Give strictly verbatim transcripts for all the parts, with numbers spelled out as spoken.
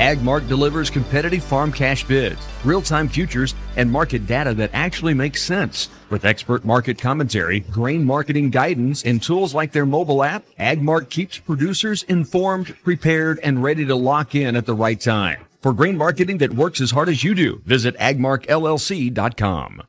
AgMark delivers competitive farm cash bids, real-time futures, and market data that actually makes sense. With expert market commentary, grain marketing guidance, and tools like their mobile app, AgMark keeps producers informed, prepared, and ready to lock in at the right time. For grain marketing that works as hard as you do, visit agmark L L C dot com.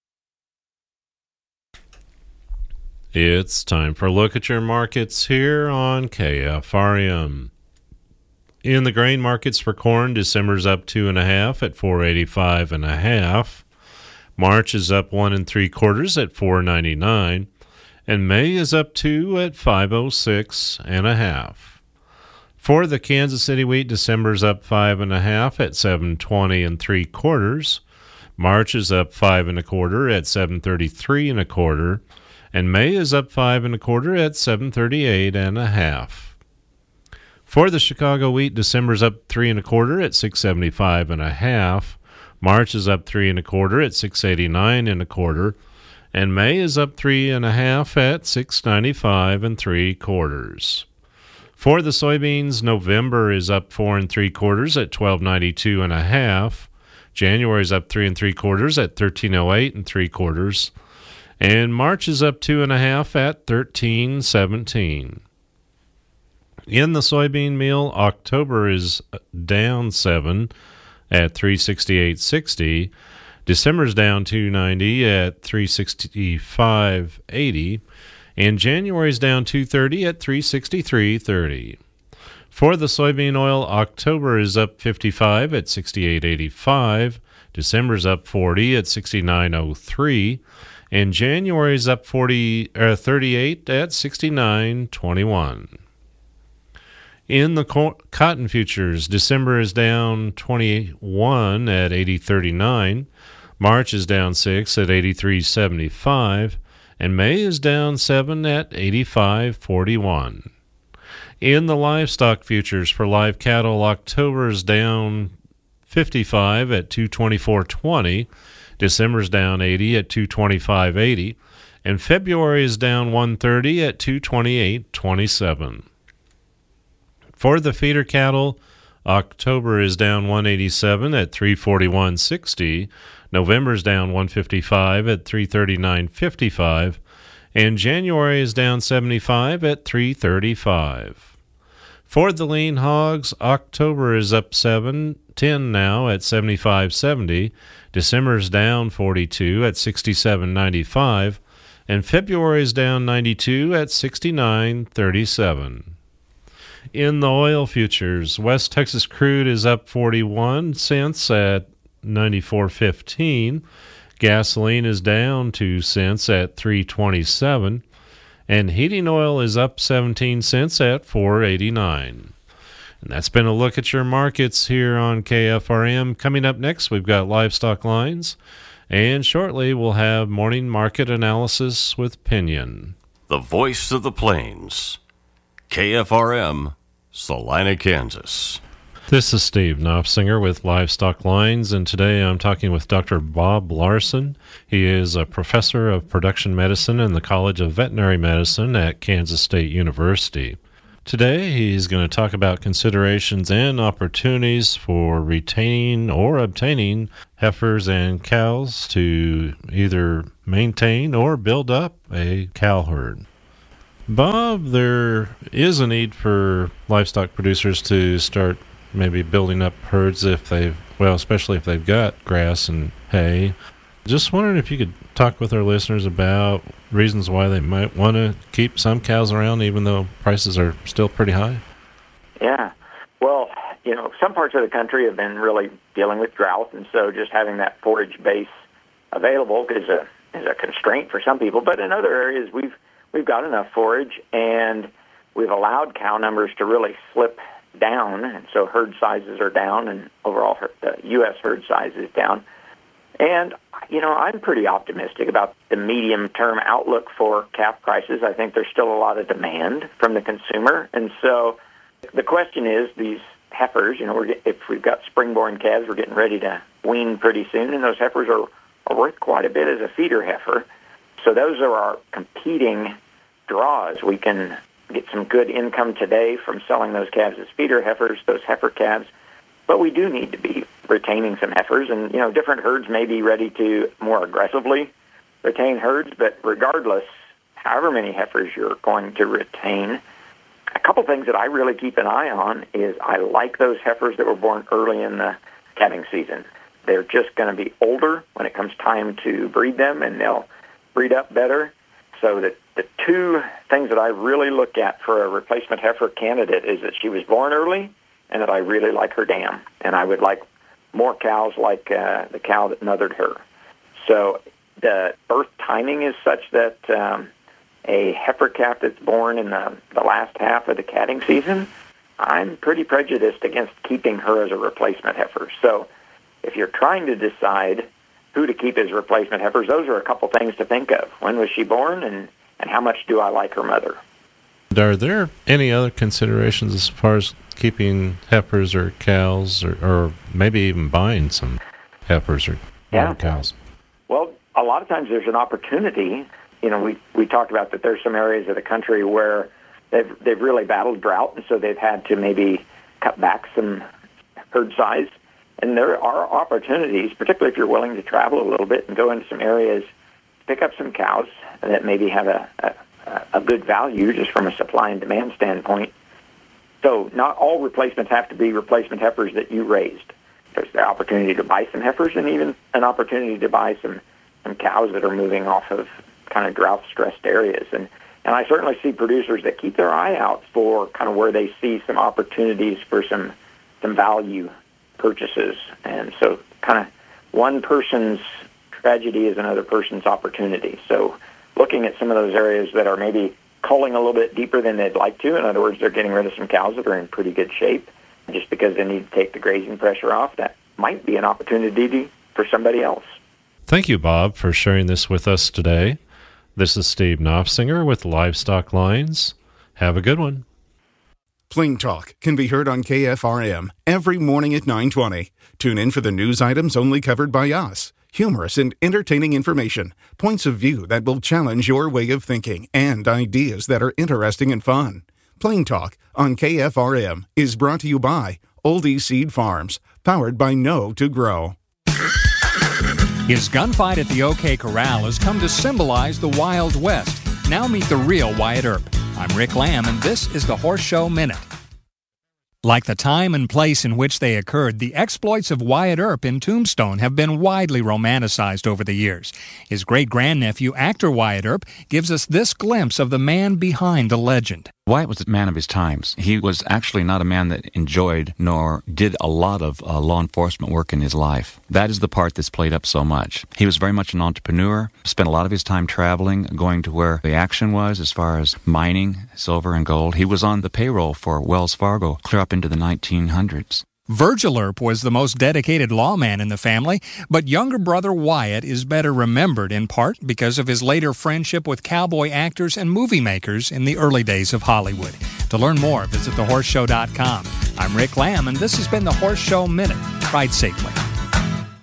It's time for a look at your markets here on K F R M. In the grain markets for corn, December's up two and a half at four eighty-five and a half. March is up one and three quarters at four ninety-nine, and May is up two at five oh six and a half. For the Kansas City wheat, December's up five and a half at seven twenty and three quarters. March is up five and a quarter at seven thirty-three and a quarter, and May is up five and a quarter at seven thirty-eight and a half. For the Chicago wheat, December's up three and a quarter at six seventy-five and a half. March is up three and a quarter at six eighty-nine and a quarter, and May is up three and a half at six ninety-five and three quarters. For the soybeans, November is up four and three quarters at twelve ninety-two and a half. January is up three and three quarters at thirteen oh eight and three quarters, and March is up two and a half at thirteen seventeen. In the soybean meal, October is down seven at three sixty-eight sixty. December's down two ninety at three sixty-five eighty, and January's down two thirty at three sixty-three thirty. For the soybean oil, October is up fifty-five at sixty-eight eighty-five. December's up forty at sixty-nine oh three, and January's up forty uh, thirty-eight at sixty-nine twenty-one. In the co- cotton futures, December is down twenty-one at eighty thirty-nine, March is down six at eighty-three seventy-five, and May is down seven at eighty-five forty-one. In the livestock futures for live cattle, October is down fifty-five at two twenty-four twenty, December's down eighty at two twenty-five eighty, and February is down one thirty at two twenty-eight twenty-seven. For the feeder cattle, October is down one eighty-seven at three forty-one sixty, November's down one fifty-five at three thirty-nine fifty-five, and January is down seventy-five at three thirty-five. For the lean hogs, October is up seven ten now at seventy-five seventy, December's down forty-two at sixty-seven ninety-five, and February is down ninety-two at sixty-nine thirty-seven. In the oil futures, West Texas crude is up forty-one cents at ninety-four fifteen. Gasoline is down two cents at three twenty-seven, and heating oil is up seventeen cents at four eighty-nine. And that's been a look at your markets here on K F R M. Coming up next, we've got livestock lines, and shortly we'll have morning market analysis with Pinion. The voice of the plains, K F R M, Salina, Kansas. This is Steve Knopfsinger with Livestock Lines, and today I'm talking with Doctor Bob Larson. He is a professor of production medicine in the College of Veterinary Medicine at Kansas State University. Today he's going to talk about considerations and opportunities for retaining or obtaining heifers and cows to either maintain or build up a cow herd. Bob, there is a need for livestock producers to start maybe building up herds if they've, well, especially if they've got grass and hay. Just wondering if you could talk with our listeners about reasons why they might want to keep some cows around even though prices are still pretty high. Yeah. Well, you know, some parts of the country have been really dealing with drought, and so just having that forage base available is a is a constraint for some people. But in other areas, we've We've got enough forage, and we've allowed cow numbers to really slip down, and so herd sizes are down, and overall the U S herd size is down. And, you know, I'm pretty optimistic about the medium-term outlook for calf prices. I think there's still a lot of demand from the consumer, and so the question is, these heifers, you know, we're, if we've got spring-born calves, we're getting ready to wean pretty soon, and those heifers are, are worth quite a bit as a feeder heifer. So those are our competing draws. We can get some good income today from selling those calves as feeder heifers, those heifer calves. but we do need to be retaining some heifers. And, you know, different herds may be ready to more aggressively retain herds, but regardless, however many heifers you're going to retain, a couple things that I really keep an eye on is I like those heifers that were born early in the calving season. They're just going to be older when it comes time to breed them, and they'll breed up better. So that the two things that I really look at for a replacement heifer candidate is that she was born early and that I really like her dam. And I would like more cows like uh, the cow that mothered her. So the birth timing is such that um, a heifer calf that's born in the, the last half of the catting season, I'm pretty prejudiced against keeping her as a replacement heifer. So if you're trying to decide who to keep as replacement heifers, those are a couple things to think of. When was she born, and, and how much do I like her mother? Are there any other considerations as far as keeping heifers or cows, or, or maybe even buying some heifers or yeah. cows? Well, a lot of times there's an opportunity. You know, we, we talked about that there's some areas of the country where they've, they've really battled drought, and so they've had to maybe cut back some herd size. And there are opportunities, particularly if you're willing to travel a little bit and go into some areas, pick up some cows that maybe have a, a, a good value just from a supply and demand standpoint. So not all replacements have to be replacement heifers that you raised. There's the opportunity to buy some heifers and even an opportunity to buy some, some cows that are moving off of kind of drought-stressed areas. And, and I certainly see producers that keep their eye out for kind of where they see some opportunities for some some value purchases. And so kind of one person's tragedy is another person's opportunity. So looking at some of those areas that are maybe culling a little bit deeper than they'd like to, in other words, they're getting rid of some cows that are in pretty good shape just because they need to take the grazing pressure off, that might be an opportunity for somebody else. Thank you, Bob, for sharing this with us today. This is Steve Knopfsinger with Livestock Lines. Have a good one. Plain Talk can be heard on K F R M every morning at nine twenty. Tune in for the news items only covered by us. Humorous and entertaining information, points of view that will challenge your way of thinking, and ideas that are interesting and fun. Plain Talk on K F R M is brought to you by Oldie Seed Farms, powered by Know to Grow. His gunfight at the OK Corral has come to symbolize the Wild West. Now meet the real Wyatt Earp. I'm Rick Lamb, and this is the Horse Show Minute. Like the time and place in which they occurred, the exploits of Wyatt Earp in Tombstone have been widely romanticized over the years. His great-grandnephew, actor Wyatt Earp, gives us this glimpse of the man behind the legend. Wyatt was a man of his times. He was actually not a man that enjoyed nor did a lot of uh, law enforcement work in his life. That is the part that's played up so much. He was very much an entrepreneur, spent a lot of his time traveling, going to where the action was as far as mining, silver and gold. He was on the payroll for Wells Fargo clear up into the nineteen hundreds. Virgil Earp was the most dedicated lawman in the family, but younger brother Wyatt is better remembered in part because of his later friendship with cowboy actors and movie makers in the early days of Hollywood. To learn more, visit the horse show dot com. I'm Rick Lamb, and this has been the Horse Show Minute. Ride safely.